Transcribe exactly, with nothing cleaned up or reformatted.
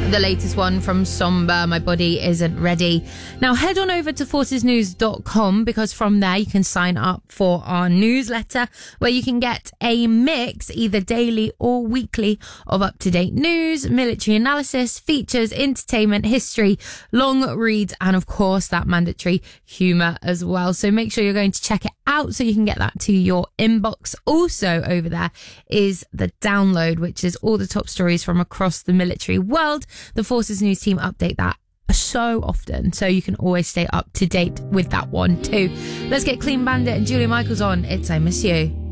The latest one from Somber, My Body Isn't Ready. Now head on over to forces news dot com, because from there you can sign up for our newsletter where you can get a mix, either daily or weekly, of up-to-date news, military analysis, features, entertainment, history, long reads, and of course that mandatory humour as well. So make sure you're going to check it out so you can get that to your inbox. Also over there is the download, which is all the top stories from across the military world. The Forces News team update that so often, so you can always stay up to date with that one too. Let's get Clean Bandit and Julia Michaels on It's I Miss You.